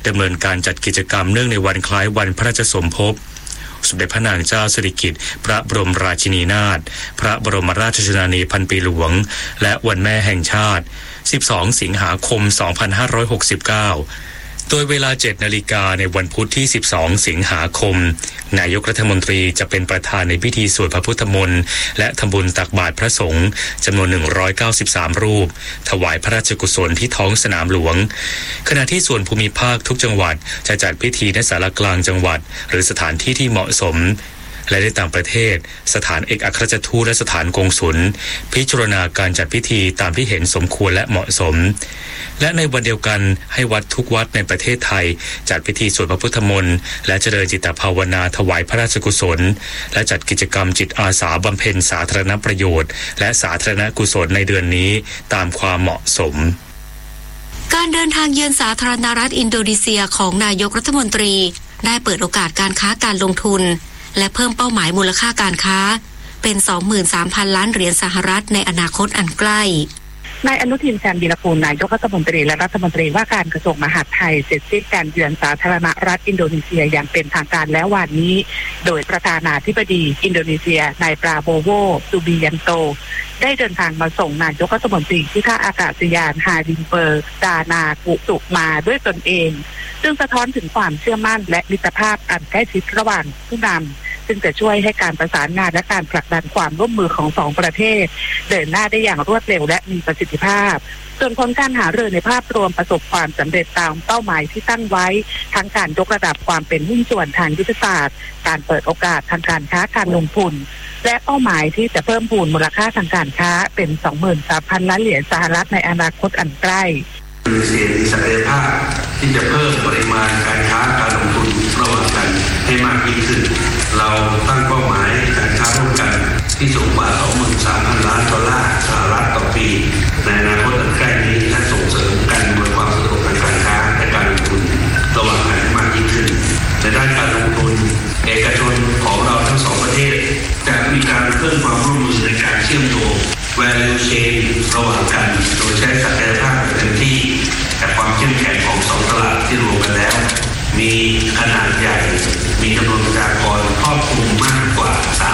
ดำเนินการจัดกิจกรรมเนื่องในวันคล้ายวันพระราชสมภพสมเด็จพระนางเจ้าสิริกิติ์พระบรมราชินีนาถพระบรมราชชนนีพันปีหลวงและวันแม่แห่งชาติ12สิงหาคม2569โดยเวลา 7 นาฬิกาในวันพุธที่12สิงหาคมนายกรัฐมนตรีจะเป็นประธานในพิธีสวดพระพุทธมนต์และทำบุญตักบาตรพระสงฆ์จำนวน193รูปถวายพระราชกุศลที่ท้องสนามหลวงขณะที่ส่วนภูมิภาคทุกจังหวัดจะจัดพิธีณศาลากลางจังหวัดหรือสถานที่ที่เหมาะสมและในต่างประเทศสถานเอกอัครราชทูตและสถานกงสุลพิจารณาการจัดพิธีตามที่เห็นสมควรและเหมาะสมและในวันเดียวกันให้วัดทุกวัดในประเทศไทยจัดพิธีสวดพระพุทธมนต์และเจริญจิตภาวนาถวายพระราชกุศลและจัดกิจกรรมจิตอาสาบำเพ็ญสาธารณประโยชน์และสาธารณกุศลในเดือนนี้ตามความเหมาะสมการเดินทางเยือนสาธารณรัฐอินโดนีเซียของนายกรัฐมนตรีได้เปิดโอกาสการค้าการลงทุนและเพิ่มเป้าหมายมูลค่าการค้าเป็น 23,000 ล้านเหรียญสหรัฐในอนาคตอันใกล้นายอนุทิน ชาญวีรกูลนายกรัฐมนตรีและรัฐมนตรีว่าการกระทรวงมหาดไทยเสร็จสิ้นการเยือนสาธารณรัฐอินโดนีเซียอย่างเป็นทางการแล้ววันนี้โดยประธานาธิบดีอินโดนีเซียนายปราโบโว ซูบิยันโตได้เดินทางมาส่งนายกรัฐมนตรีที่ท่าอากาศยานฮาดินเบิร์กดานากุตุมาด้วยตนเองซึ่งสะท้อนถึงความเชื่อมั่นและมิตรภาพอันใกล้ชิดระหว่างผู้นำซึ่งจะช่วยให้การประสานงานและการผลักดันความร่วมมือของสองประเทศเดินหน้าได้อย่างรวดเร็วและมีประสิทธิภาพส่วนผลการหารือในภาพรวมประสบความสำเร็จตามเป้าหมายที่ตั้งไว้ทั้งการยกระดับความเป็นหุ้นส่วนทางยุทธศาสตร์การเปิดโอกาสทางการค้าการลงทุนและเป้าหมายที่จะเพิ่มพูนมูลค่าทางการค้าเป็น 23,000 ล้านเหรียญสหรัฐในอนาคตอันใกล้อินโดนีเซียมีศักยภาพที่จะเพิ่มปริมาณการค้าการลงทุนระหว่างกันให้มากยิ่งขึ้นเราตั้งเป้าหมายการค้าร่วมกันที่สูงกว่า 23,000 ล้านดอลลาร์สหรัฐต่อปีในอนาคตอันใกล้นี้และส่งเสริมการอำนวยความสะดวกทางการค้าและการลงทุนระหว่างกันให้มากยิ่งขึ้นในด้านการลงทุนเอกชนของเราทั้งสองประเทศจะมีการเพิ่มความร่วมมือในการเชื่อมโยง value chain ระหว่างกันโดยใช้ศักยภาพเต็มที่แต่ความเข้มแข็งของสองตลาดที่รวมกันแล้วมีขนาดใหญ่มีจำนวนประชากรครอบคลุมมากกว่า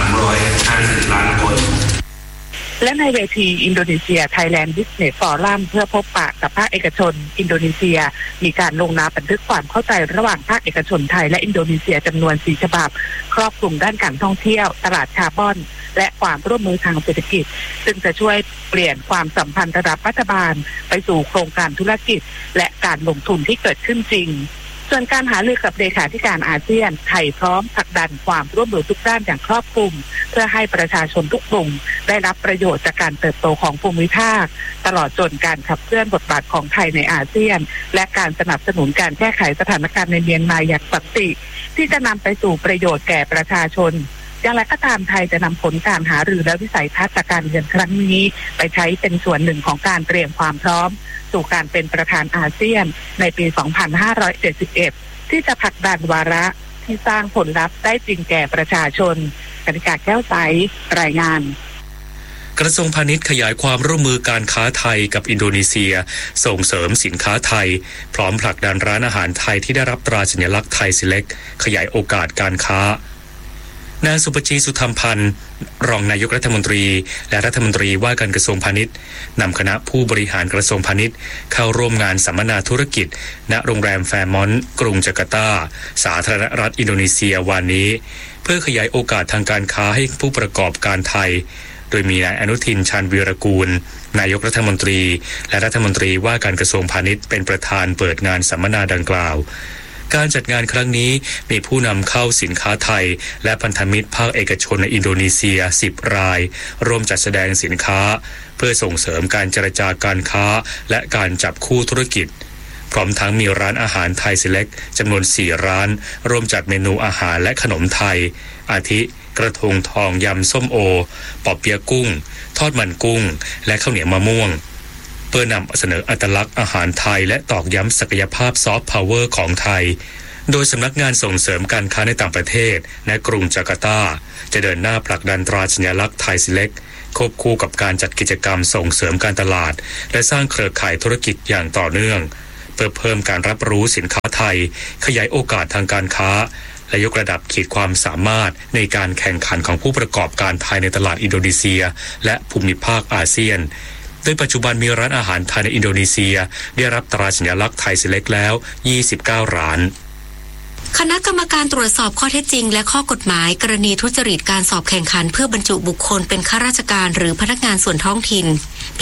350ล้านคนและในเวทีอินโดนีเซีย Thailand Business Forum เพื่อพบปะกับภาคเอกชนอินโดนีเซียมีการลงนามบันทึกความเข้าใจระหว่างภาคเอกชนไทยและอินโดนีเซียจำนวน4ฉบับครอบคลุมด้านการท่องเที่ยวตลาดคาร์บอนและความร่วมมือทางเศรษฐกิจซึ่งจะช่วยเปลี่ยนความสัมพันธ์ระดับรัฐบาลไปสู่โครงการธุรกิจและการลงทุนที่เกิดขึ้นจริงส่วนการหารือกับเลขาธิการอาเซียนไทยพร้อมผลักดันความร่วมมือทุกด้านอย่างครอบคลุมเพื่อให้ประชาชนทุกกลุ่มได้รับประโยชน์จากการเติบโตของภูมิภาคตลอดจนการขับเคลื่อนบทบาทของไทยในอาเซียนและการสนับสนุนการแก้ไขสถานการณ์ในเมียนมาอย่างสันติที่จะนำไปสู่ประโยชน์แก่ประชาชนอย่างไรก็ตามไทยจะนำผลการหารือและวิสัยทัศน์จากการเยือนครั้งนี้ไปใช้เป็นส่วนหนึ่งของการเตรียมความพร้อมสู่การเป็นประธานอาเซียนในปี 2571 ที่จะผลักดันวาระที่สร้างผลลัพธ์ได้จริงแก่ประชาชนกนิกาแก้วใสรายงานกระทรวงพาณิชย์ขยายความร่วมมือการค้าไทยกับอินโดนีเซียส่งเสริมสินค้าไทยพร้อมผลักดันร้านอาหารไทยที่ได้รับตราสัญลักษณ์ไทย Select ขยายโอกาสการค้านางสุปจีสุธรรมพันธ์รองนายกรัฐมนตรีและรัฐมนตรีว่าการกระทรวงพาณิชย์นำคณะผู้บริหารกระทรวงพาณิชย์เข้าร่วมงานสัมมนาธุรกิจณโรงแรมแฟร์มอนต์กรุงจาการ์ตาสาธารณรัฐอินโดนีเซียวันนี้เพื่อขยายโอกาสทางการค้าให้ผู้ประกอบการไทยโดยมีนายอนุทิน ชาญวีรกูลนายกรัฐมนตรีและรัฐมนตรีว่าการกระทรวงพาณิชย์เป็นประธานเปิดงานสัมมนาดังกล่าวการจัดงานครั้งนี้มีผู้นำเข้าสินค้าไทยและพันธมิตรภาคเอกชนในอินโดนีเซีย10รายร่วมจัดแสดงสินค้าเพื่อส่งเสริมการเจรจาการค้าและการจับคู่ธุรกิจพร้อมทั้งมีร้านอาหารไทย Select จำนวน4ร้านร่วมจัดเมนูอาหารและขนมไทยอาทิกระทงทองยำส้มโอปอเปี๊ยะกุ้งทอดมันกุ้งและข้าวเหนียวมะม่วงเพื่อนำเสนออัตลักษณ์อาหารไทยและตอกย้ำศักยภาพซอฟต์พาวเวอร์ของไทยโดยสำนักงานส่งเสริมการค้าในต่างประเทศณกรุงจาการ์ตาจะเดินหน้าผลักดันตราสัญลักษณ์ไทย Select ควบคู่กับการจัดกิจกรรมส่งเสริมการตลาดและสร้างเครือข่ายธุรกิจอย่างต่อเนื่องพื่อเพิ่มการรับรู้สินค้าไทยขยายโอกาสทางการค้าและยกระดับขีดความสามารถในการแข่งขันของผู้ประกอบการไทยในตลาดอินโดนีเซียและภูมิภาคอาเซียนโดยปัจจุบันมีร้านอาหารไทยในอินโดนีเซียได้รับตราสัญลักษณ์ไทย Select แล้ว29ร้านคณะกรรมการตรวจสอบข้อเท็จจริงและข้อกฎหมายกรณีทุจริตการสอบแข่งขันเพื่อบรรจุบุคคลเป็นข้าราชการหรือพนักงานส่วนท้องถิ่นปี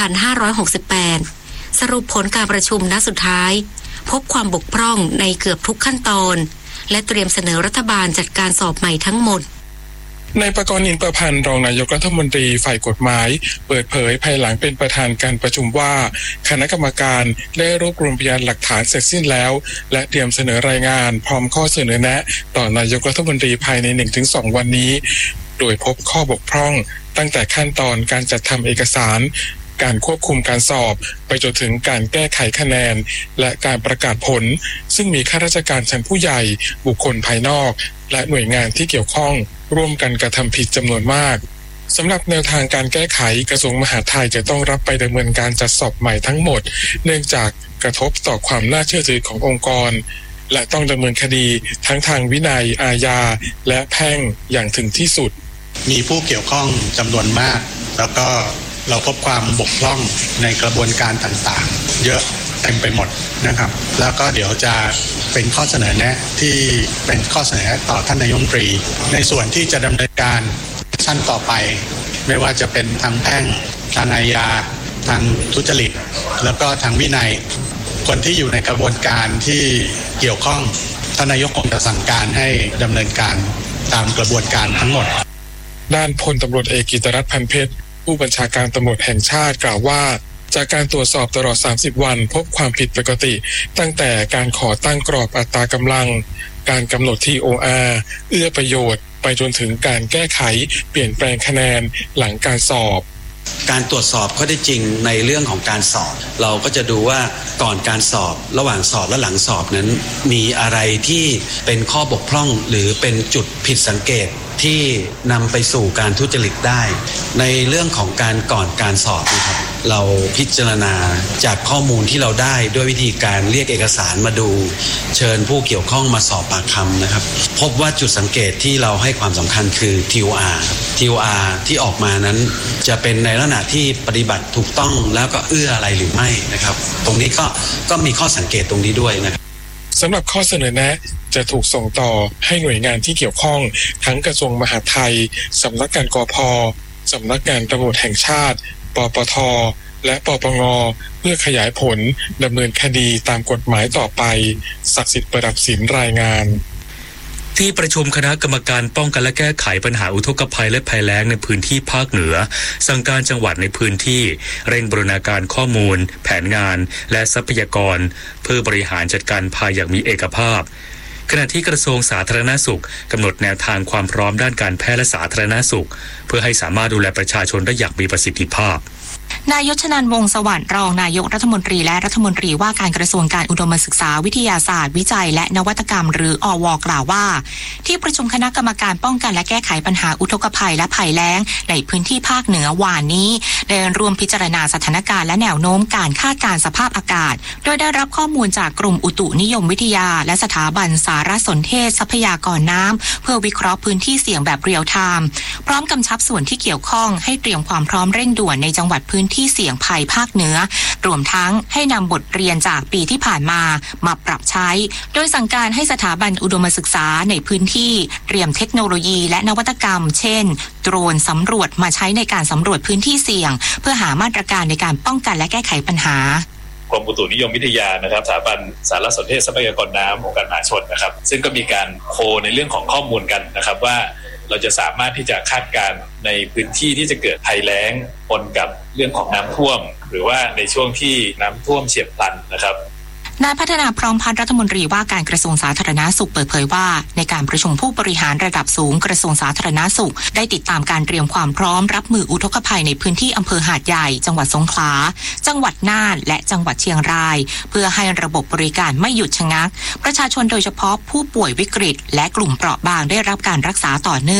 2568 สรุปผลการประชุมนัดสุดท้ายพบความบกพร่องในเกือบทุกขั้นตอนและเตรียมเสนอรัฐบาลจัดการสอบใหม่ทั้งหมดนายปกรณ์ อินประพันธ์รองนายกรัฐมนตรีฝ่ายกฎหมายเปิดเผยภายหลังเป็นประธานการประชุมว่าคณะกรรมการได้รวบรวมพยานหลักฐานเสร็จสิ้นแล้วและเตรียมเสนอรายงานพร้อมข้อเสนอแนะต่อนายกรัฐมนตรีภายใน 1-2 วันนี้โดยพบข้อบกพร่องตั้งแต่ขั้นตอนการจัดทำเอกสารการควบคุมการสอบไปจนถึงการแก้ไขคะแนนและการประกาศผลซึ่งมีข้าราชการชั้นผู้ใหญ่บุคคลภายนอกและหน่วยงานที่เกี่ยวข้องร่วมกันกระทำผิดจำนวนมากสำหรับแนวทางการแก้ไขกระทรวงมหาดไทยจะต้องรับไปดำเนินการจัดสอบใหม่ทั้งหมดเนื่องจากกระทบต่อความน่าเชื่อถือขององค์กรและต้องดำเนินคดีทั้งทางวินัยอาญาและแพ่งอย่างถึงที่สุดมีผู้เกี่ยวข้องจำนวนมากแล้วก็เราพบความบกพร่องในกระบวนการต่างๆเยอะเต็มไปหมดนะครับแล้วก็เดี๋ยวจะเป็นข้อเสนอแนะที่เป็นข้อเสนอต่อท่านนายกรัฐมนตรีในส่วนที่จะดำเนินการชั้นต่อไปไม่ว่าจะเป็นทางแพ่งทางอาญาทางทุจริตแล้วก็ทางวินัยคนที่อยู่ในกระบวนการที่เกี่ยวข้องท่านนายกคงจะสั่งการให้ดำเนินการตามกระบวนการทั้งหมดด้านพลตำรวจเอกกิตติรัตน์พันเพชรผู้บัญชาการตำรวจแห่งชาติกล่าวว่าจากการตรวจสอบตลอด30วันพบความผิดปกติตั้งแต่การขอตั้งกรอบอัตรากำลังการกำหนด TOR เอื้อประโยชน์ไปจนถึงการแก้ไขเปลี่ยนแปลงคะแนนหลังการสอบการตรวจสอบข้อเท็จจริงในเรื่องของการสอบเราก็จะดูว่าก่อนการสอบระหว่างสอบและหลังสอบนั้นมีอะไรที่เป็นข้อบกพร่องหรือเป็นจุดผิดสังเกตที่นำไปสู่การทุจริตได้ในเรื่องของการก่อนการสอบนะครับเราพิจารณาจากข้อมูลที่เราได้ด้วยวิธีการเรียกเอกสารมาดูเชิญผู้เกี่ยวข้องมาสอบปากคำนะครับพบว่าจุดสังเกตที่เราให้ความสำคัญคือ TOR ครับ TOR ที่ออกมานั้นจะเป็นในลักษณะที่ปฏิบัติถูกต้องแล้วก็เอื้ออะไรหรือไม่นะครับตรงนี้ก็มีข้อสังเกตตรงนี้ด้วยนะครับสำหรับข้อเสนอแนะจะถูกส่งต่อให้หน่วยงานที่เกี่ยวข้องทั้งกระทรวงมหาดไทยสำนักงานกพ.สำนักงานตำรวจแห่งชาติปปท.และปปง.เพื่อขยายผลดำเนินคดีตามกฎหมายต่อไปศักดิ์สิทธิ์ประดับศิลป์รายงานที่ประชุมคณะกรรมการป้องกันและแก้ไขปัญหาอุทกภัยและภัยแล้งในพื้นที่ภาคเหนือสั่งการจังหวัดในพื้นที่เร่งบูรณาการข้อมูลแผนงานและทรัพยากรเพื่อบริหารจัดการภัยอย่างมีเอกภาพขณะที่กระทรวงสาธารณสุขกำหนดแนวทางความพร้อมด้านการแพทย์และสาธารณสุขเพื่อให้สามารถดูแลประชาชนได้อย่างมีประสิทธิภาพนายชนันท์ วงศ์สวัสดิ์รองนายกรัฐมนตรีและรัฐมนตรีว่าการกระทรวงการอุดมศึกษาวิทยาศาสตร์วิจัยและนวัตกรรมหรืออว.กล่าวว่าที่ประชุมคณะกรรมการป้องกันและแก้ไขปัญหาอุทกภัยและภัยแล้งในพื้นที่ภาคเหนือวานนี้ได้ร่วมพิจารณาสถานการณ์และแนวโน้มการคาดการณ์สภาพอากาศโดยได้รับข้อมูลจากกรมอุตุนิยมวิทยาและสถาบันสารสนเทศทรัพยากรน้ำเพื่อวิเคราะห์พื้นที่เสี่ยงแบบเรียลไทม์พร้อมกำชับส่วนที่เกี่ยวข้องให้เตรียมความพร้อมเร่งด่วนในจังหวัดพื้นที่เสี่ยงภัยภาคเหนือรวมทั้งให้นำบทเรียนจากปีที่ผ่านมาปรับใช้โดยสั่งการให้สถาบันอุดมศึกษาในพื้นที่เตรียมเทคโนโลยีและนวัตกรรมเช่นโดรนสำรวจมาใช้ในการสำรวจพื้นที่เสี่ยงเพื่อหามาตรการในการป้องกันและแก้ไขปัญหากรมอุตุนิยมวิทยานะครับสถาบันสารสนเทศทรัพยากรน้ำองค์การมหาชนนะครับซึ่งก็มีการโคในเรื่องของข้อมูลกันนะครับว่าเราจะสามารถที่จะคาดการณ์ในพื้นที่ที่จะเกิดภัยแล้งปนกับเรื่องของน้ำท่วมหรือว่าในช่วงที่น้ำท่วมเฉียบพลันนะครับนายพัฒนาพร้อมพัฒน์รัฐมนตรีว่าการกระทรวงสาธารณสุขเปิดเผยว่าในการประชุมผู้บริหารระดับสูงกระทรวงสาธารณสุขได้ติดตามการเตรียมความพร้อมรับมืออุทกภัยในพื้นที่อำเภอหาดใหญ่จังหวัดสงขลาจังหวัดน่านและจังหวัดเชียงรายเพื่อให้ระบบบริการไม่หยุดชะงักประชาชนโดยเฉพาะผู้ป่วยวิกฤตและกลุ่มเปราะบางได้รับการรักษาต่อเนื่อง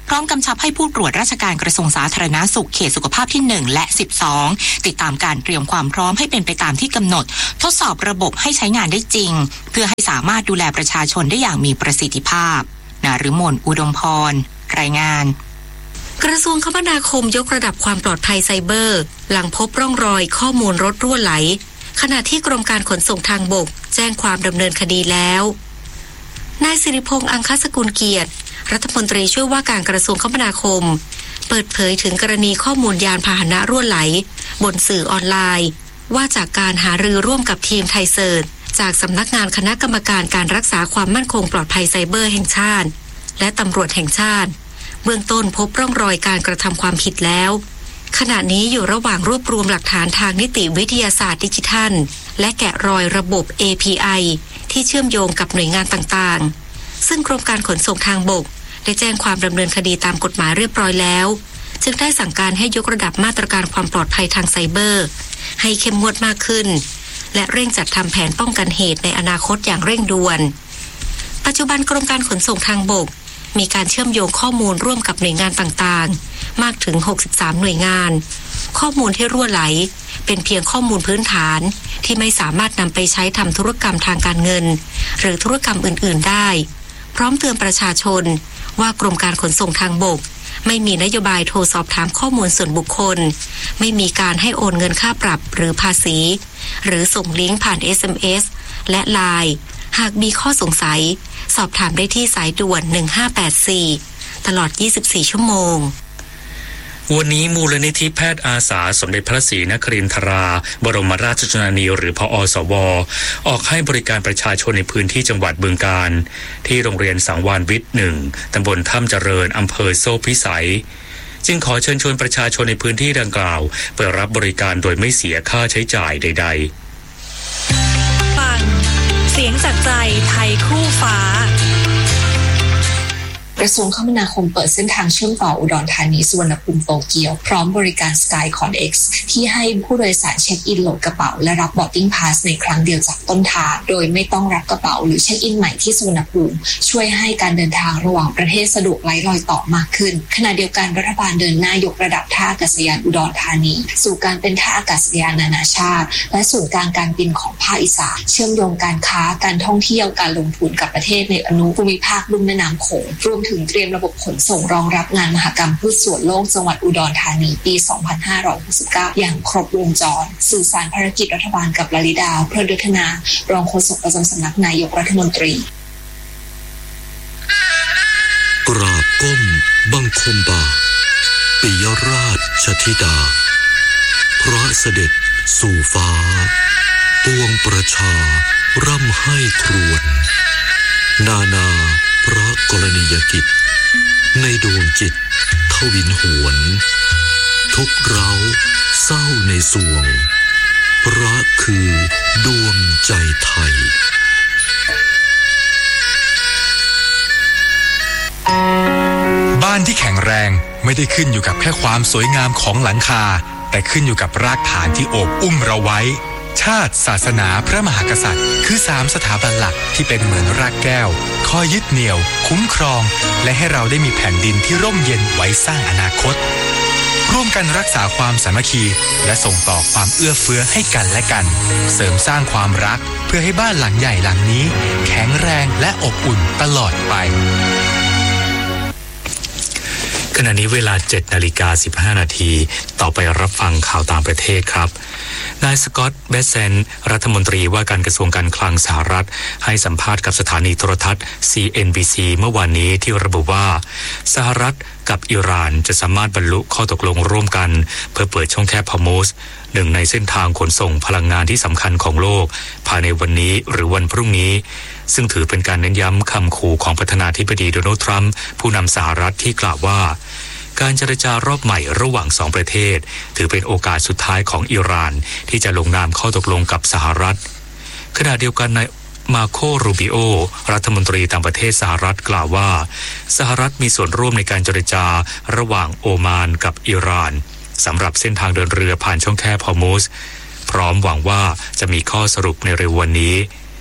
พร้อมกำชับให้ผู้ตรวจราชการกระทรวงสาธารณสุขเขตสุขภาพที่1และ12ติดตามการเตรียมความพร้อมให้เป็นไปตามที่กำหนดทดสอบระบบให้ใช้งานได้จริงเพื่อให้สามารถดูแลประชาชนได้อย่างมีประสิทธิภาพนฤมล อุดมพรรายงานกระทรวงคมนาคมยกระดับความปลอดภัยไซเบอร์หลังพบร่องรอยข้อมูลรถรั่วไหลขณะที่กรมการขนส่งทางบกแจ้งความดำเนินคดีแล้วนายสิริพงษ์อังคสกุลเกียรติรัฐมนตรีช่วยว่าการกระทรวงคมนาคมเปิดเผยถึงกรณีข้อมูลยานพาหนะรั่วไหลบนสื่อออนไลน์ว่าจากการหารือร่วมกับทีมไทยเซิร์ชจากสำนักงานคณะกรรมการการรักษาความมั่นคงปลอดภัยไซเบอร์แห่งชาติและตำรวจแห่งชาติเบื้องต้นพบร่องรอยการกระทำความผิดแล้วขณะนี้อยู่ระหว่างรวบรวมหลักฐานทางนิติวิทยาศาสตร์ดิจิทัลและแกะรอยระบบ API ที่เชื่อมโยงกับหน่วยงานต่างๆซึ่งกรมการขนส่งทางบกได้แจ้งความดำเนินคดีตามกฎหมายเรียบร้อยแล้วจึงได้สั่งการให้ยกระดับมาตรการความปลอดภัยทางไซเบอร์ให้เข้มงวดมากขึ้นและเร่งจัดทำแผนป้องกันเหตุในอนาคตอย่างเร่งด่วนปัจจุบันกรมการขนส่งทางบกมีการเชื่อมโยงข้อมูลร่วมกับหน่วยงานต่างๆมากถึง63หน่วยงานข้อมูลที่รั่วไหลเป็นเพียงข้อมูลพื้นฐานที่ไม่สามารถนำไปใช้ทำธุรกรรมทางการเงินหรือธุรกรรมอื่นๆได้พร้อมเตือนประชาชนว่ากรมการขนส่งทางบกไม่มีนโยบายโทรสอบถามข้อมูลส่วนบุคคลไม่มีการให้โอนเงินค่าปรับหรือภาษีหรือส่งลิงก์ผ่าน SMS และ LINE หากมีข้อสงสัยสอบถามได้ที่สายด่วน1584ตลอด24ชั่วโมงวันนี้มูลนิธิแพทย์อาสาสมเด็จพระศรีนครินทราบรมราชชนนีหรือผอ.สว.ออกให้บริการประชาชนในพื้นที่จังหวัดบึงกาฬที่โรงเรียนสังวาลวิทย์1ตำบลถ้ำเจริญอำเภอโซ่พิสัยจึงขอเชิญชวนประชาชนในพื้นที่ดังกล่าวเปิดรับบริการโดยไม่เสียค่าใช้จ่ายใดๆฟังเสียงจากใจไทยคู่ฟ้ากระทรวงคมนาคมเปิดเส้นทางเชื่อมต่ออุดรธานีสุวรรณภูมิโตเกียวพร้อมบริการ Skycon X ที่ให้ผู้โดยสารเช็คอินโหลดกระเป๋าและรับ boarding pass ในครั้งเดียวจากต้นทางโดยไม่ต้องรับกระเป๋าหรือเช็คอินใหม่ที่สุวรรณภูมิช่วยให้การเดินทางระหว่างประเทศสะดวกไร้รอยต่อมากขึ้นขณะเดียวกันรัฐบาลเดินหน้ายกระดับท่าอากาศยานอุดรธานีสู่การเป็นท่าอากาศยานนานาชาติและศูนย์กลางการบินของภาคอีสานเชื่อมโยงการค้าการท่องเที่ยวการลงทุนกับประเทศในอนุภูมิภาคลุ่มแม่น้ำโขงรวมถึงเตรียมระบบขนส่งรองรับงานมหกรรมพืชสวนโลกจังหวัดอุดรธานีปี 2569 อย่างครบวงจรสื่อสารภารกิจรัฐบาลกับลลิดาเพลินฤทนารองโฆษกประจำสำนักนายกรัฐมนตรีกราบก้มบังคมบาปิยราชธิดาพระเสด็จสู่ฟ้าปวงประชาร่ำให้ครวญนานาพระกรณียกิจในดวงจิตทวินหวนทุกเราเศร้าในสวงพระคือดวงใจไทยบ้านที่แข็งแรงไม่ได้ขึ้นอยู่กับแค่ความสวยงามของหลังคาแต่ขึ้นอยู่กับรากฐานที่โอบอุ้มเราไว้ชาติศาสนาพระมหากษัตริย์คือ3สถาบันหลักที่เป็นเหมือนรากแก้วคอยยึดเหนี่ยวคุ้มครองและให้เราได้มีแผ่นดินที่ร่มเย็นไว้สร้างอนาคตร่วมกันรักษาความสามัคคีและส่งต่อความเอื้อเฟื้อให้กันและกันเสริมสร้างความรักเพื่อให้บ้านหลังใหญ่หลังนี้แข็งแรงและอบอุ่นตลอดไปขณะนี้เวลา 7:15 นาทีต่อไปรับฟังข่าวต่างประเทศครับนายสกอตต์ เบสเซนรัฐมนตรีว่าการกระทรวงการคลังสหรัฐให้สัมภาษณ์กับสถานีโทรทัศน์ CNBC เมื่อวานนี้ที่ระบุว่าสหรัฐกับอิหร่านจะสามารถบรรลุข้อตกลงร่วมกันเพื่อเปิดช่องแคบฮอร์มุซหนึ่งในเส้นทางขนส่งพลังงานที่สำคัญของโลกภายในวันนี้หรือวันพรุ่งนี้ซึ่งถือเป็นการเน้นย้ำคำขู่ของประธานาธิบดีโดนัลด์ทรัมป์ผู้นำสหรัฐที่กล่าวว่าการเจรจารอบใหม่ระหว่างสองประเทศถือเป็นโอกาสสุดท้ายของอิหร่านที่จะลงนามข้อตกลงกับสหรัฐขณะเดียวกันนายมาโค รูบิโอรัฐมนตรีต่างประเทศสหรัฐกล่าวว่าสหรัฐมีส่วนร่วมในการเจรจาระหว่างโอมานกับอิหร่านสำหรับเส้นทางเดินเรือผ่านช่องแคบฮอร์มุซพร้อมหวังว่าจะมีข้อสรุปในเร็ววันนี้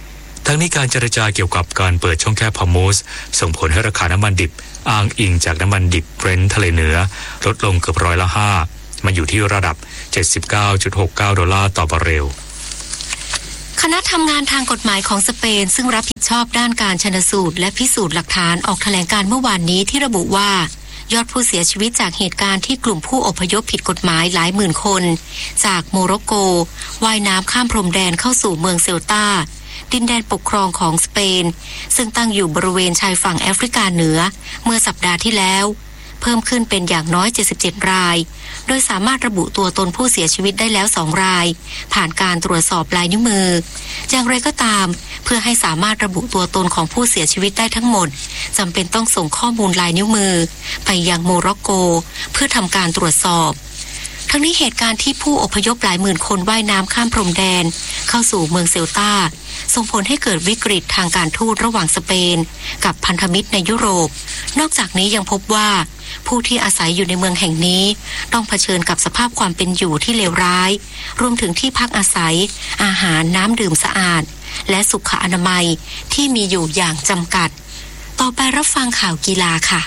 ทั้งนี้การเจรจาเกี่ยวกับการเปิดช่องแคบฮอร์มุซส่งผลให้ราคาน้ำมันดิบอ้างอิงจากน้ำมันดิบเบรนท์ทะเลเหนือลดลงเกือบ5%มาอยู่ที่ระดับ $79.69 ต่อบาร์เรลคณะทำงานทางกฎหมายของสเปนซึ่งรับผิดชอบด้านการชันสูตรและพิสูจน์หลักฐานออกแถลงการเมื่อวานนี้ที่ระบุว่ายอดผู้เสียชีวิตจากเหตุการณ์ที่กลุ่มผู้อพยพผิดกฎหมายหลายหมื่นคนจากโมร็อกโกว่ายน้ำข้ามพรมแดนเข้าสู่เมืองเซลตาดินแดนปกครองของสเปนซึ่งตั้งอยู่บริเวณชายฝั่งแอฟริกาเหนือเมื่อสัปดาห์ที่แล้วเพิ่มขึ้นเป็นอย่างน้อย77รายโดยสามารถระบุตัวตนผู้เสียชีวิตได้แล้ว2รายผ่านการตรวจสอบลายนิ้วมืออย่างไรก็ตามเพื่อให้สามารถระบุตัวตนของผู้เสียชีวิตได้ทั้งหมดจำเป็นต้องส่งข้อมูลลายนิ้วมือไปยังโมร็อกโกเพื่อทำการตรวจสอบทั้งนี้เหตุการณ์ที่ผู้อพยพหลายหมื่นคนว่ายน้ำข้ามพรมแดนเข้าสู่เมืองเซลตาส่งผลให้เกิดวิกฤตทางการทูตระหว่างสเปนกับพันธมิตรในยุโรปนอกจากนี้ยังพบว่าผู้ที่อาศัยอยู่ในเมืองแห่งนี้ต้องเผชิญกับสภาพความเป็นอยู่ที่เลวร้ายรวมถึงที่พักอาศัยอาหารน้ำดื่มสะอาดและสุขอนามัยที่มีอยู่อย่างจำกัดต่อไปรับฟังข่าวกีฬาค่ะ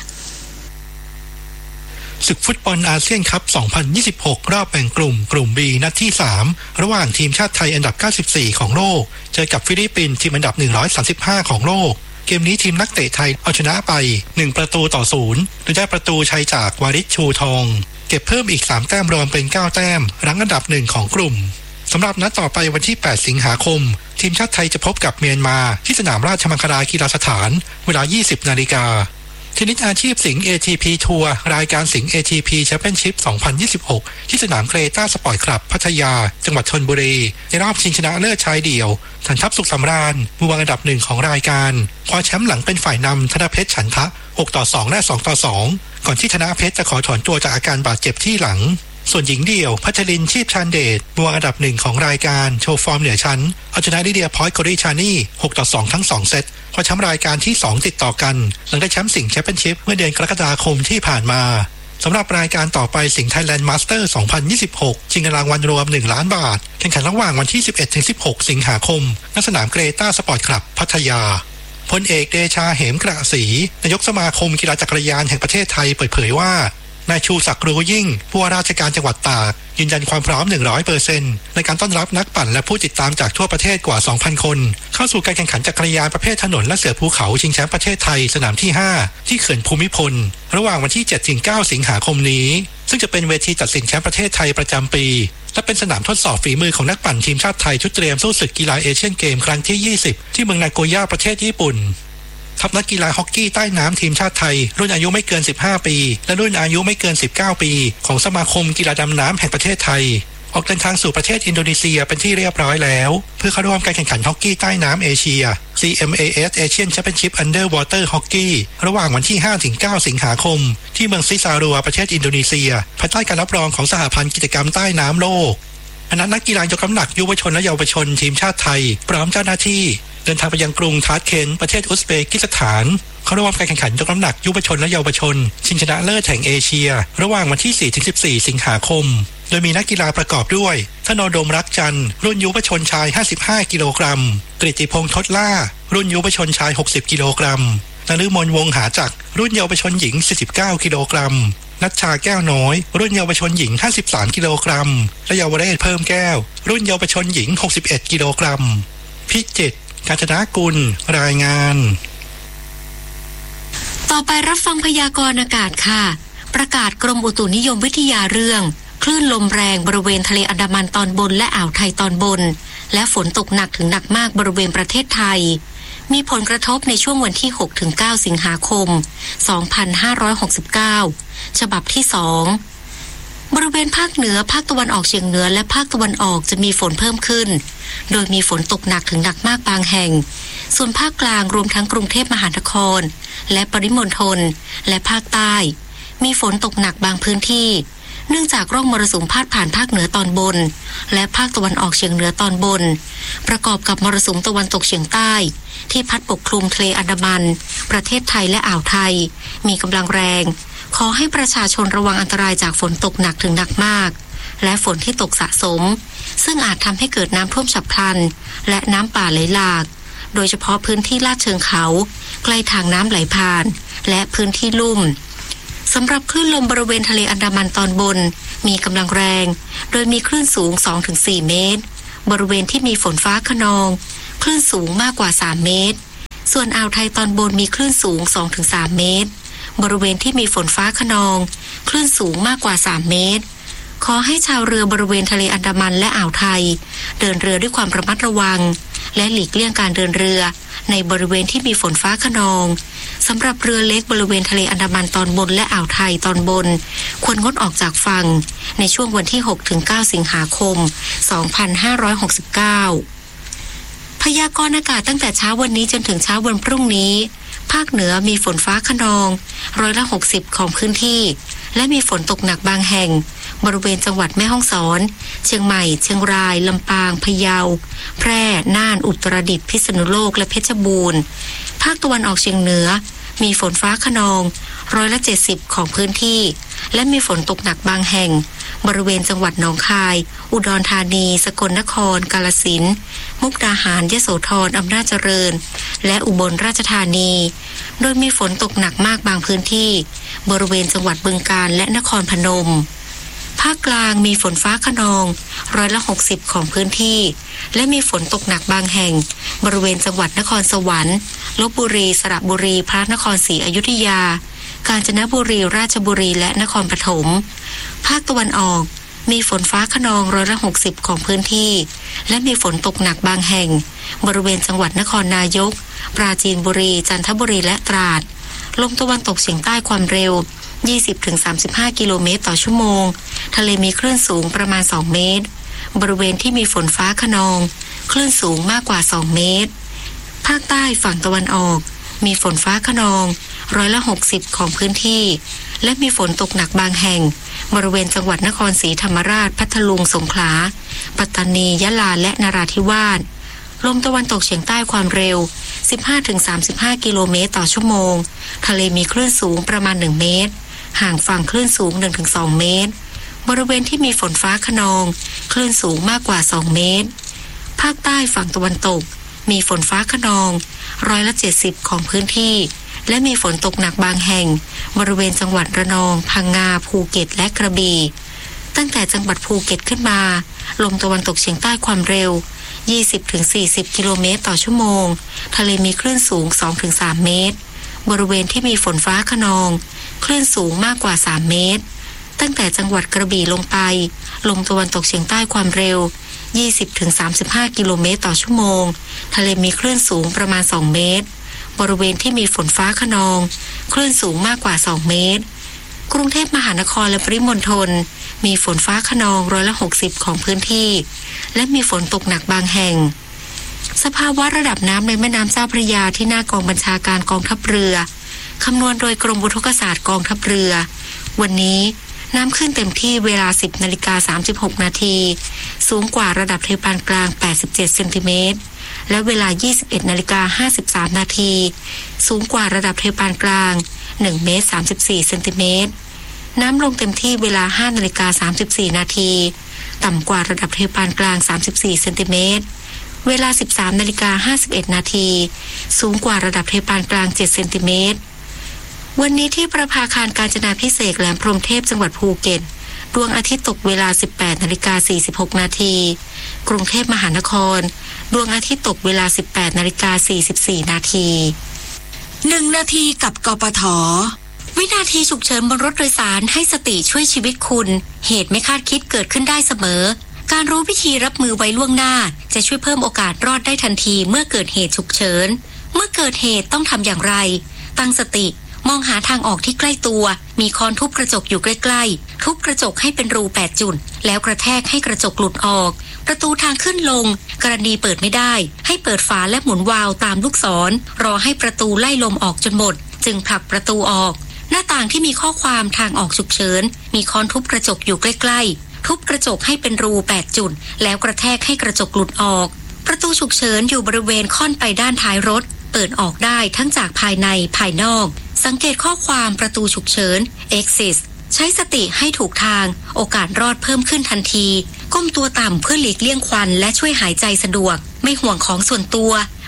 ศึกฟุตบอลอาเซียนคัพ 2026 รอบแบ่งกลุ่ม B นัดที่ 3 ระหว่างทีมชาติไทยอันดับ 94 ของโลกเจอกับฟิลิปปินส์ทีมอันดับ 135 ของโลกเกมนี้ทีมนักเตะไทยเอาชนะไป1-0โดยได้ประตูชัยจากวาริชชูทองเก็บเพิ่มอีก3แต้มรวมเป็น9แต้มรั้งอันดับ1ของกลุ่มสำหรับนัดต่อไปวันที่8สิงหาคมทีมชาติไทยจะพบกับเมียนมาที่สนามราชมังคลากีฬาสถานเวลา 20 นาฬิกาเทนนิสอาชีพสิงห์ ATP ทัวร์รายการสิงห์ ATP Championship 2026 ที่สนามเกรต้าสปอร์ตคลับพัทยาจังหวัดชลบุรีในรอบชิงชนะเลิศชายเดี่ยวฐานทัพสุขสำราญมือวางอันดับ1ของรายการคว้าแชมป์หลังเป็นฝ่ายนำธนเพชรฉันทะ6-2และ2-2ก่อนที่ธนเพชรจะขอถอนตัวจากอาการบาดเจ็บที่หลังส่วนหญิงเดี่ยวพัชรินชีพชานเดชมือวางอันดับ1ของรายการโชว์ฟอร์มเหนือชั้นเอาชนะลิเดียพอยต์โกริชานี่6-2ทั้ง2เซตคว้าแชมป์รายการที่2ติดต่อกันหลังได้แชมป์สิงห์แชมเปี้ยนชิพเมื่อเดือนกรกฎาคมที่ผ่านมาสำหรับรายการต่อไปสิงห์ไทยแลนด์มาสเตอร์ 2026 ชิงเงินรางวัลรวม1ล้านบาทแข่งขันระหว่างวันที่ 11-16 สิงหาคมณสนามเกรต้าสปอร์ตคลับพัทยาพลเอกเดชาเหมกระศรีนายกสมาคมกีฬาจักรยานแห่งประเทศไทยเปิดเผยว่านายชูศักดิ์รู้ยิ่งผู้ว่าราชการจังหวัดตากยืนยันความพร้อม 100% ในการต้อนรับนักปั่นและผู้ติดตามจากทั่วประเทศกว่า 2,000 คนเข้าสู่การแข่งขันจักรยานประเภทถนนและเสือภูเขาชิงแชมป์ประเทศไทยสนามที่ 5 ที่เขื่อนภูมิพลระหว่างวันที่ 7-9 สิงหาคมนี้ซึ่งจะเป็นเวทีตัดสินแชมป์ประเทศไทยประจำปีและเป็นสนามทดสอบฝีมือของนักปั่นทีมชาติไทยชุดเตรียมสู้ศึกกีฬาเอเชียนเกมครั้งที่ 20 ที่เมืองนาโกย่าประเทศญี่ปุ่นทัพนักกีฬาฮอกกี้ใต้น้ำทีมชาติไทยรุ่นอายุไม่เกิน15ปีและรุ่นอายุไม่เกิน19ปีของสมาคมกีฬาดำน้ำแห่งประเทศไทยออกเดินทางสู่ประเทศอินโดนีเซียเป็นที่เรียบร้อยแล้วเพื่อเข้าร่วมการแข่งขันฮอกกี้ใต้น้ำเอเชีย CMAS Asian Championship Underwater Hockey ระหว่างวันที่ 5-9 สิงหาคมที่เมืองซิซารัวประเทศอินโดนีเซียภายใต้การรับรองของสหพันธ์กิจกรรมใต้น้ำโลกคณะนักกีฬายกน้ำหนักยุวชนและเยาวชนทีมชาติไทยพร้อมเจ้าหน้าที่เดินทางไปยังกรุงทาชเคนประเทศอุซเบกิสถานเข้าร่วมการแข่งขันยกน้ำหนักยุวชนและเยาวชนชิงชนะเลิศแห่งเอเชียระหว่างวันที่ 4-14 สิงหาคมโดยมีนักกีฬาประกอบด้วยธนดมรักจันทร์รุ่นยุวชนชาย55กิโลกรัมกฤติพงษ์ทดล่ารุ่นยุวชนชาย60กิโลกรัมนฤมลวงศ์หาจักรรุ่นเยาวชนหญิง49กิโลกรัมนัชชาแก้วน้อยรุ่นเยาวชนหญิง53กิโลกรัมและเยาวเรศเพิ่มแก้วรุ่นเยาวชนหญิง61กิโลกรัมพิจิตรกาญจนากุลรายงานต่อไปรับฟังพยากรณ์อากาศค่ะประกาศกรมอุตุนิยมวิทยาเรื่องคลื่นลมแรงบริเวณทะเลอันดามันตอนบนและอ่าวไทยตอนบนและฝนตกหนักถึงหนักมากบริเวณประเทศไทยมีผลกระทบในช่วงวันที่ 6-9 สิงหาคม 2569 ฉบับที่ 2บริเวณภาคเหนือภาคตะวันออกเฉียงเหนือและภาคตะวันออกจะมีฝนเพิ่มขึ้นโดยมีฝนตกหนักถึงหนักมากบางแห่งส่วนภาคกลางรวมทั้งกรุงเทพมหานครและปริมณฑลและภาคใต้มีฝนตกหนักบางพื้นที่เนื่องจากร่องมรสุมพาดผ่านภาคเหนือตอนบนและภาคตะวันออกเฉียงเหนือตอนบนประกอบกับมรสุมตะวันตกเฉียงใต้ที่พัดปกคลุมทะเลอันดามันประเทศไทยและอ่าวไทยมีกำลังแรงขอให้ประชาชนระวังอันตรายจากฝนตกหนักถึงหนักมากและฝนที่ตกสะสมซึ่งอาจทำให้เกิดน้ำท่วมฉับพลันและน้ำป่าไหลหลากโดยเฉพาะพื้นที่ลาดเชิงเขาใกล้ทางน้ำไหลผ่านและพื้นที่ลุ่มสำหรับคลื่นลมบริเวณทะเลอันดามันตอนบนมีกำลังแรงโดยมีคลื่นสูง 2-4 เมตรบริเวณที่มีฝนฟ้าคะนองคลื่นสูงมากกว่า3เมตรส่วนอ่าวไทยตอนบนมีคลื่นสูง 2-3 เมตรบริเวณที่มีฝนฟ้าคะนองคลื่นสูงมากกว่า3เมตรขอให้ชาวเรือบริเวณทะเลอันดามันและอ่าวไทยเดินเรือด้วยความระมัดระวังและหลีกเลี่ยงการเดินเรือในบริเวณที่มีฝนฟ้าคะนองสำหรับเรือเล็กบริเวณทะเลอันดามันตอนบนและอ่าวไทยตอนบนควรงดออกจากฝั่งในช่วงวันที่ 6-9 สิงหาคม 2569 พยากรณ์อากาศตั้งแต่เช้าวันนี้จนถึงเช้าวันพรุ่งนี้ภาคเหนือมีฝนฟ้าคะนอง60%ของพื้นที่และมีฝนตกหนักบางแห่งบริเวณจังหวัดแม่ฮ่องสอนเชียงใหม่เชียงรายลำปางพะเยาแพร่น่านอุตรดิตถ์พิษณุโลกและเพชรบูรณ์ภาคตะวันออกเฉียงเหนือมีฝนฟ้าคะนอง70%ของพื้นที่และมีฝนตกหนักบางแห่งบริเวณจังหวัดหนองคายอุดรธานีสกลนครกาฬสินธุ์มุกดาหารยโสธรอำนาจเจริญและอุบลราชธานีโดยมีฝนตกหนักมากบางพื้นที่บริเวณจังหวัดบึงกาฬและนครพนมภาคกลางมีฝนฟ้าคะนอง60%ของพื้นที่และมีฝนตกหนักบางแห่งบริเวณจังหวัดนครสวรรค์ลพบุรีสระบุรีพระนครศรีอยุธยากาญจนบุรีราชบุรีและนครปฐมภาคตะวันออกมีฝนฟ้าคะนอง60%ของพื้นที่และมีฝนตกหนักบางแห่งบริเวณจังหวัดนครนายกปราจีนบุรีจันทบุรีและตราดลมตะวันตกเฉียงใต้ความเร็ว 20-35 กิโลเมตรต่อชั่วโมงทะเลมีคลื่นสูงประมาณ2เมตรบริเวณที่มีฝนฟ้าคะนองคลื่นสูงมากกว่า2เมตรภาคใต้ฝั่งตะวันออกมีฝนฟ้าคะนอง60%ของพื้นที่และมีฝนตกหนักบางแห่งบริเวณจังหวัดนครศรีธรรมราชพัทลุงสงขลาปัตตานียะลาและนราธิวาสลมตะวันตกเฉียงใต้ความเร็ว 15-35 กิโลเมตรต่อชั่วโมงทะเลมีคลื่นสูงประมาณ1เมตรห่างฝั่งคลื่นสูง 1-2 เมตรบริเวณที่มีฝนฟ้าคะนองคลื่นสูงมากกว่า2เมตรภาคใต้ฝั่งตะวันตกมีฝนฟ้าคะนอง70%ของพื้นที่และมีฝนตกหนักบางแห่งบริเวณจังหวัดระนองพังงาภูเก็ตและกระบี่ตั้งแต่จังหวัดภูเก็ตขึ้นมาลมตะวันตกเฉียงใต้ความเร็ว 20-40 กิโลเมตรต่อชั่วโมงทะเลมีคลื่นสูง 2-3 เมตรบริเวณที่มีฝนฟ้าคะนองคลื่นสูงมากกว่า3เมตรตั้งแต่จังหวัดกระบี่ลงไปลมตะวันตกเฉียงใต้ความเร็ว 20-35 กิโลเมตรต่อชั่วโมงทะเลมีคลื่นสูงประมาณ2เมตรบริเวณที่มีฝนฟ้าคะนองคลื่นสูงมากกว่า2เมตรกรุงเทพมหานครและปริมณฑลมีฝนฟ้าคะนอง60%ของพื้นที่และมีฝนตกหนักบางแห่งสภาวะระดับน้ำในแม่น้ำเจ้าพระยาที่หน้ากองบัญชาการกองทัพเรือคำนวณโดยกรมอุทกศาสตร์กองทัพเรือวันนี้น้ำขึ้นเต็มที่เวลา 10:36 นาทีสูงกว่าระดับทะเลปานกลาง87เซนติเมตรและเวลา 21:53 นาทีสูงกว่าระดับทะเลปานกลาง1เมตร34เซนติเมตรน้ำลงเต็มที่เวลา 5:34 นาทีต่ำกว่าระดับทะเลปานกลาง34เซนติเมตรเวลา 13:51 นาทีสูงกว่าระดับทะเลปานกลาง7เซนติเมตรวันนี้ที่ประภาคารกาญจนาภิเษกแหลมพรหมเทพจังหวัดภูเก็ตดวงอาทิตย์ตกเวลา 18:46 นาทีกรุงเทพมหานครดวงอาทิตย์ตกเวลา 18:44 นาที 1 นาทีกับกปท. วินาทีฉุกเฉินบนรถโดยสารให้สติช่วยชีวิตคุณเหตุไม่คาดคิดเกิดขึ้นได้เสมอการรู้วิธีรับมือไว้ล่วงหน้าจะช่วยเพิ่มโอกาสรอดได้ทันทีเมื่อเกิดเหตุฉุกเฉินเมื่อเกิดเหตุต้องทำอย่างไรตั้งสติมองหาทางออกที่ใกล้ตัวมีค้อนทุบกระจกอยู่ใกล้ๆทุบกระจกให้เป็นรู8จุดแล้วกระแทกให้กระจกหลุดออกประตูทางขึ้นลงกรณีเปิดไม่ได้ให้เปิดฝาและหมุนวาล์วตามลูกศรรอให้ประตูไล่ลมออกจนหมดจึงผลักประตูออกหน้าต่างที่มีข้อความทางออกฉุกเฉินมีค้อนทุบกระจกอยู่ใกล้ๆทุบกระจกให้เป็นรู8จุดแล้วกระแทกให้กระจกหลุดออกประตูฉุกเฉินอยู่บริเวณค่อนไปด้านท้ายรถเปิดออกได้ทั้งจากภายในภายนอกสังเกตข้อความประตูฉุกเฉิน Exit ใช้สติให้ถูกทางโอกาสรอดเพิ่มขึ้นทันทีก้มตัวต่ำเพื่อหลีกเลี่ยงควันและช่วยหายใจสะดวกไม่ห่วงของส่วนตัว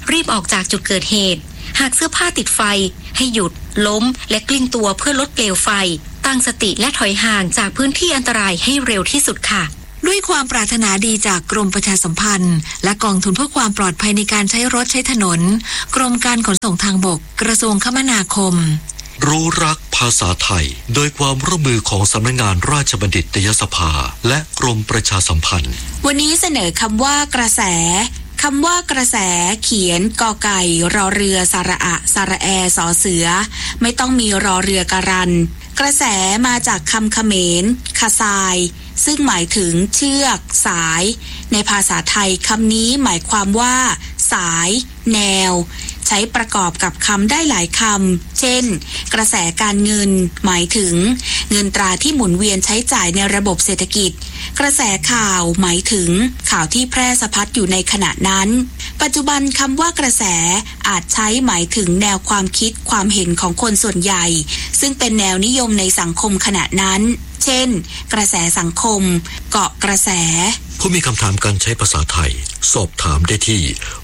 รีบออกจากจุดเกิดเหตุหากเสื้อผ้าติดไฟให้หยุดล้มและกลิ้งตัวเพื่อลดเปลวไฟตั้งสติและถอยห่างจากพื้นที่อันตรายให้เร็วที่สุดค่ะด้วยความปรารถนาดีจากกรมประชาสัมพันธ์และกองทุนเพื่อความปลอดภัยในการใช้รถใช้ถนนกรมการขนส่งทางบกกระทรวงคมนาคมรู้รักภาษาไทยโดยความร่วมมือของสำนักงานราชบัณฑิตยสภาและกรมประชาสัมพันธ์วันนี้เสนอคำว่ากระแสคำว่ากระแสเขียนกอไก่รอเรือสระอะสระแอสอเสือไม่ต้องมีรอเรือการันกระแสมาจากคำเขมรคาซายซึ่งหมายถึงเชือกสายในภาษาไทยคำนี้หมายความว่าสายแนวใช้ประกอบกับคำได้หลายคำเช่นกระแสการเงินหมายถึงเงินตราที่หมุนเวียนใช้จ่ายในระบบเศรษฐกิจกระแสข่าวหมายถึงข่าวที่แพร่สะพัดอยู่ในขณะนั้นปัจจุบันคำว่ากระแสอาจใช้หมายถึงแนวความคิดความเห็นของคนส่วนใหญ่ซึ่งเป็นแนวนิยมในสังคมขณะนั้นเช่นกระแสสังคมเกาะกระแสผู้มีคำถามการใช้ภาษาไทยสอบถามได้ที่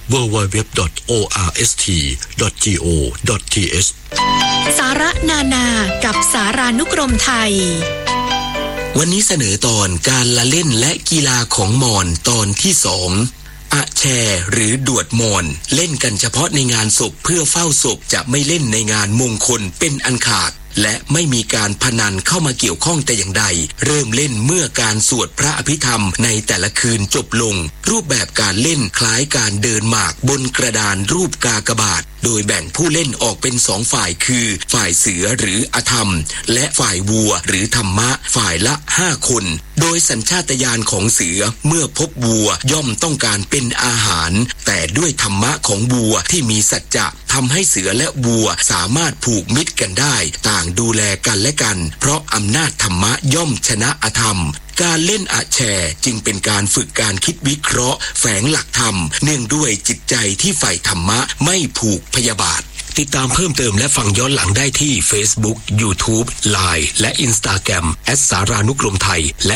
www.orst.go.th สาระนานากับสารานุกรมไทยวันนี้เสนอตอนการละเล่นและกีฬาของมอญตอนที่2อะแชหรือดวดมอญเล่นกันเฉพาะในงานศพเพื่อเฝ้าศพจะไม่เล่นในงานมงคลเป็นอันขาดและไม่มีการพนันเข้ามาเกี่ยวข้องแต่อย่างใดเริ่มเล่นเมื่อการสวดพระอภิธรรมในแต่ละคืนจบลงรูปแบบการเล่นคล้ายการเดินหมากบนกระดานรูปกากบาทโดยแบ่งผู้เล่นออกเป็น2ฝ่ายคือฝ่ายเสือหรืออธรรมและฝ่ายวัวหรือธรรมะฝ่ายละ5คนโดยสัญชาตญาณของเสือเมื่อพบวัวย่อมต้องการเป็นอาหารแต่ด้วยธรรมะของวัวที่มีสัจจะทำให้เสือและวัวสามารถผูกมิตรกันได้ต่างดูแลกันและกันเพราะอำนาจธรรมะย่อมชนะอธรรมการเล่นอะแชจึงเป็นการฝึกการคิดวิเคราะห์แฝงหลักธรรมเนื่องด้วยจิตใจที่ใฝ่ธรรมะไม่ผูกพยาบาทติดตามเพิ่มเติมและฟังย้อนหลังได้ที่ Facebook, YouTube, Line และ Instagram @สารานุกรมไทยและ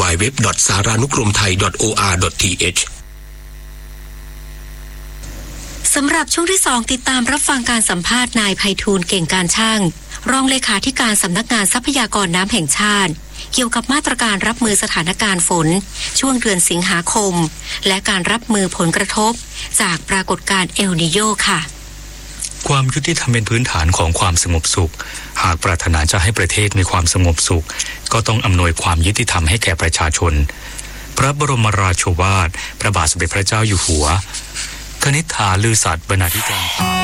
www.saranukromthai.or.th สำหรับช่วงที่2ติดตามรับฟังการสัมภาษณ์นายไพฑูรย์เก่งการช่างรองเลขาธิการสำนักงานทรัพยากรน้ำแห่งชาติเกี่ยวกับมาตรการรับมือสถานการณ์ฝนช่วงเดือนสิงหาคมและการรับมือผลกระทบจากปรากฏการณ์เอลนีโญค่ะความยุติธรรมเป็นพื้นฐานของความสงบสุขหากปรารถนาจะให้ประเทศมีความสงบสุขก็ต้องอำนวยความยุติธรรมให้แก่ประชาชนพระบรมราโชวาทพระบาทสมเด็จพระเจ้าอยู่หัวคณิษฐาลือสัตย์บรรณาธิการ